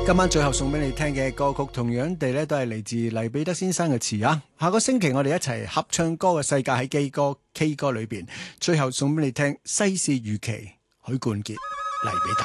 今晚最後送俾你聽嘅歌曲，同樣地咧都係嚟自黎彼得先生嘅詞啊！下個星期我哋一齊合唱歌嘅世界喺K 歌裏邊，最後送俾你聽《世事如棋》，許冠傑、黎彼得。